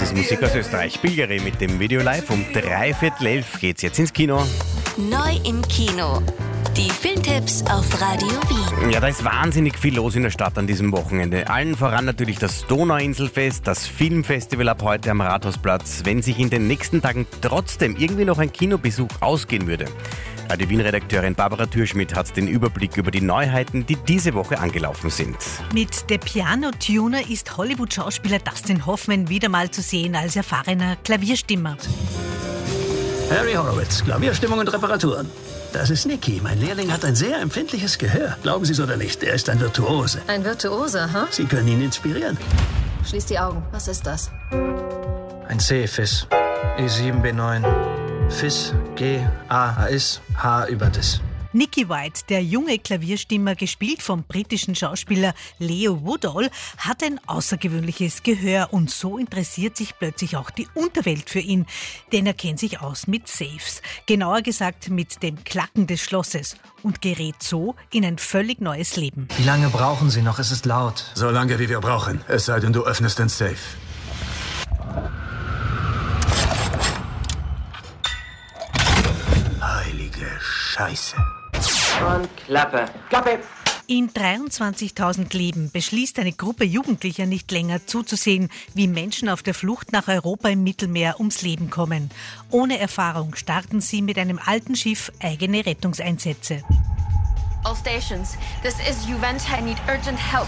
ist Musik aus Österreich. Bilgeri mit dem Video live. Um 11:45 geht's jetzt ins Kino. Neu im Kino. Die Filmtipps auf Radio Wien. Ja, da ist wahnsinnig viel los in der Stadt an diesem Wochenende. Allen voran natürlich das Donauinselfest, das Filmfestival ab heute am Rathausplatz. Wenn sich in den nächsten Tagen trotzdem irgendwie noch ein Kinobesuch ausgehen würde. Radio Wien-Redakteurin Barbara Türschmidt hat den Überblick über die Neuheiten, die diese Woche angelaufen sind. Mit The Piano Tuner ist Hollywood-Schauspieler Dustin Hoffman wieder mal zu sehen als erfahrener Klavierstimmer. Harry Horowitz, Klavierstimmung und Reparaturen. Das ist Nicky. Mein Lehrling hat ein sehr empfindliches Gehör. Glauben Sie es oder nicht, er ist ein Virtuose. Ein Virtuose, ha? Sie können ihn inspirieren. Schließ die Augen. Was ist das? Ein C-Fis. E7B9. Fis, G, A, Is, H über Dis. Nicky White, der junge Klavierstimmer, gespielt vom britischen Schauspieler Leo Woodall, hat ein außergewöhnliches Gehör und so interessiert sich plötzlich auch die Unterwelt für ihn, denn er kennt sich aus mit Safes, genauer gesagt mit dem Klacken des Schlosses und gerät so in ein völlig neues Leben. Wie lange brauchen Sie noch? Es ist laut. So lange, wie wir brauchen. Es sei denn, du öffnest den Safe. Heilige Scheiße. Und Klappe. Klappe! In 23.000 Leben beschließt eine Gruppe Jugendlicher nicht länger zuzusehen, wie Menschen auf der Flucht nach Europa im Mittelmeer ums Leben kommen. Ohne Erfahrung starten sie mit einem alten Schiff eigene Rettungseinsätze. All stations, this is Juventus. I need urgent help.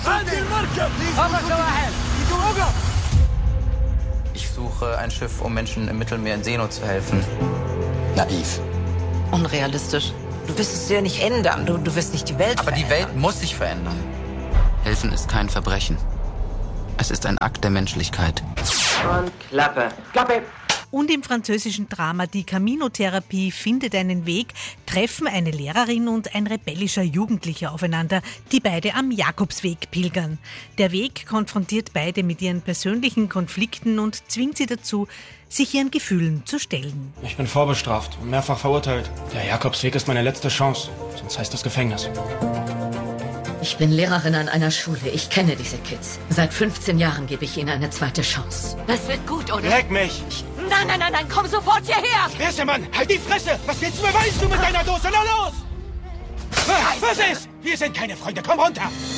Ich suche ein Schiff, um Menschen im Mittelmeer in Seenot zu helfen. Naiv. Unrealistisch. Du wirst es ja nicht ändern. Du wirst nicht die Welt Aber verändern. die Welt muss sich verändern. Helfen ist kein Verbrechen. Es ist ein Akt der Menschlichkeit. Und Klappe. Klappe! Und im französischen Drama Die Camino-Therapie findet einen Weg, treffen eine Lehrerin und ein rebellischer Jugendlicher aufeinander, die beide am Jakobsweg pilgern. Der Weg konfrontiert beide mit ihren persönlichen Konflikten und zwingt sie dazu, sich ihren Gefühlen zu stellen. Ich bin vorbestraft und mehrfach verurteilt. Der Jakobsweg ist meine letzte Chance, sonst heißt das Gefängnis. Ich bin Lehrerin an einer Schule. Ich kenne diese Kids. Seit 15 Jahren gebe ich ihnen eine zweite Chance. Das wird gut, oder? Leck mich! Nein, komm sofort hierher! Erster Mann, halt die Fresse! Was willst du beweisen, du mit deiner Dose? Na los! Was ist? Wir sind keine Freunde, komm runter!